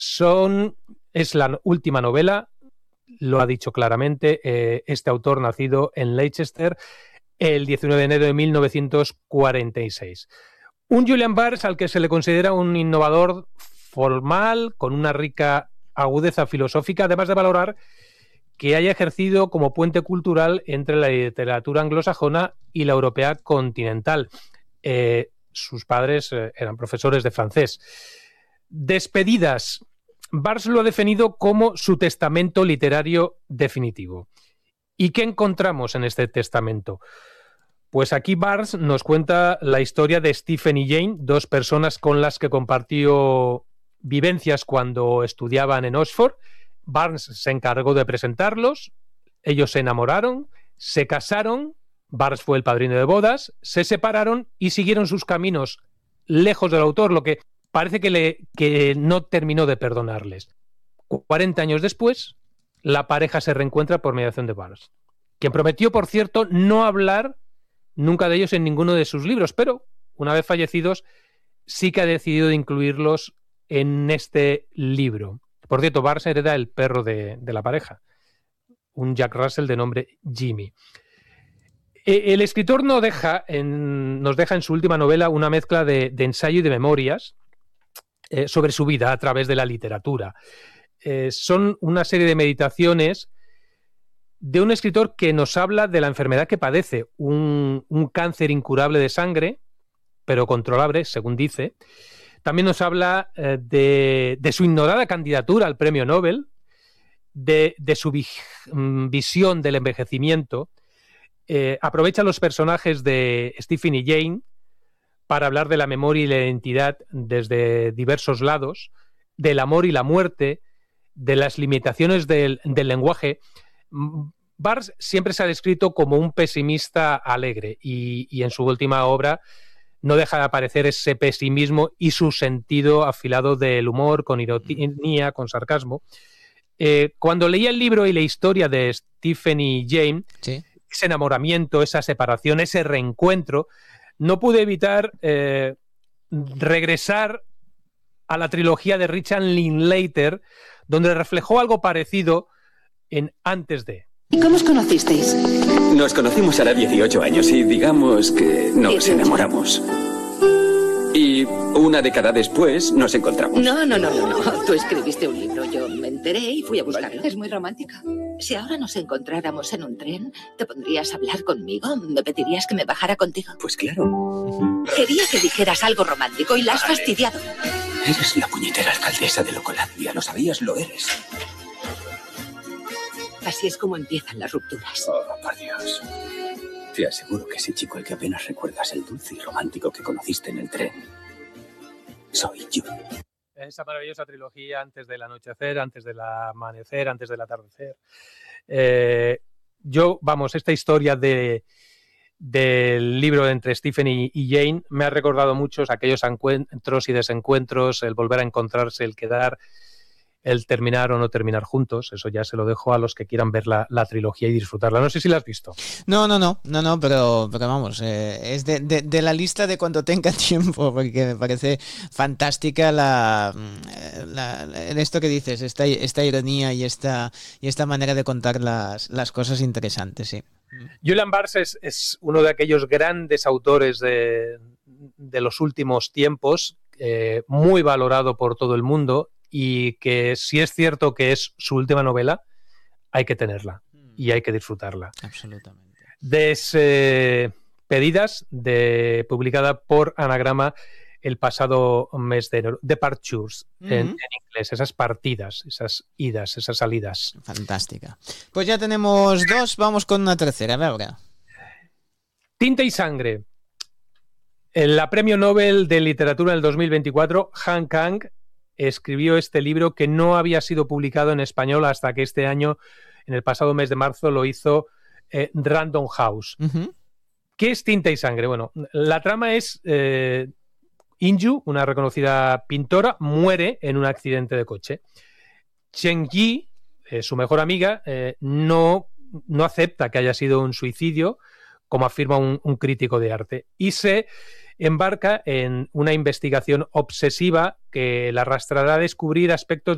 Es la última novela, lo ha dicho claramente, este autor nacido en Leicester el 19 de enero de 1946. Un Julian Barnes al que se le considera un innovador formal, con una rica agudeza filosófica, además de valorar que haya ejercido como puente cultural entre la literatura anglosajona y la europea continental. Sus padres eran profesores de francés. Despedidas. Barnes lo ha definido como su testamento literario definitivo. ¿Y qué encontramos en este testamento? Pues aquí Barnes nos cuenta la historia de Stephen y Jane, dos personas con las que compartió vivencias cuando estudiaban en Oxford. Barnes se encargó de presentarlos, ellos se enamoraron, se casaron, Barnes fue el padrino de bodas, se separaron y siguieron sus caminos lejos del autor, lo que parece que no terminó de perdonarles. 40 años después, la pareja se reencuentra por mediación de Barnes, quien prometió, por cierto, no hablar nunca de ellos en ninguno de sus libros, pero una vez fallecidos sí que ha decidido de incluirlos en este libro. Por cierto, Barnes hereda el perro de la pareja, un Jack Russell de nombre Jimmy. El escritor nos deja en su última novela una mezcla de ensayo y de memorias sobre su vida a través de la literatura. Son una serie de meditaciones de un escritor que nos habla de la enfermedad que padece, un cáncer incurable de sangre, pero controlable, según dice. También nos habla de su ignorada candidatura al premio Nobel, de su visión del envejecimiento. Aprovecha los personajes de Stephen y Jane para hablar de la memoria y la identidad desde diversos lados, del amor y la muerte, de las limitaciones del lenguaje. Barnes siempre se ha descrito como un pesimista alegre y en su última obra no deja de aparecer ese pesimismo y su sentido afilado del humor, con ironía, con sarcasmo. Cuando leía el libro y la historia de Stephen y Jane, ¿sí?, ese enamoramiento, esa separación, ese reencuentro, no pude evitar regresar a la trilogía de Richard Linklater, donde reflejó algo parecido en Antes de. ¿Y cómo os conocisteis? Nos conocimos hará 18 años y digamos que nos enamoramos. Y una década después nos encontramos. No. Tú escribiste un libro, yo me enteré y fui a buscarlo. Es muy romántica. Si ahora nos encontráramos en un tren, ¿te pondrías a hablar conmigo? ¿Me pedirías que me bajara contigo? Pues claro. Quería que dijeras algo romántico y la has fastidiado. Eres la puñetera alcaldesa de Locolandia, ¿lo sabías? Lo eres. Así es como empiezan las rupturas. Oh, por Dios. Te aseguro que ese chico al que apenas recuerdas el dulce y romántico que conociste en el tren soy yo. Esa maravillosa trilogía, Antes del anochecer, Antes del amanecer, Antes del atardecer. Esta historia del libro entre Stephen y Jane me ha recordado muchos aquellos encuentros y desencuentros, el volver a encontrarse, el quedar, el terminar o no terminar juntos. Eso ya se lo dejo a los que quieran ver la trilogía y disfrutarla. No sé si la has visto. No, pero vamos, es de la lista de cuando tenga tiempo, porque me parece fantástica esto que dices, esta ironía y esta manera de contar las cosas interesantes, sí. Julian Barnes es uno de aquellos grandes autores de los últimos tiempos, muy valorado por todo el mundo, y que si es cierto que es su última novela, hay que tenerla y hay que disfrutarla. Absolutamente. Despedidas, publicada por Anagrama el pasado mes de enero. Departures, en inglés, esas partidas, esas idas, esas salidas. Fantástica. Pues ya tenemos dos, vamos con una tercera, venga. Tinta y sangre. La premio Nobel de Literatura del 2024, Han Kang, escribió este libro que no había sido publicado en español hasta que este año, en el pasado mes de marzo, lo hizo Random House. ¿Qué es Tinta y sangre? Bueno, la trama es Inju, una reconocida pintora, muere en un accidente de coche. Chen Yi, su mejor amiga, no acepta que haya sido un suicidio, como afirma un crítico de arte, y se embarca en una investigación obsesiva que la arrastrará a descubrir aspectos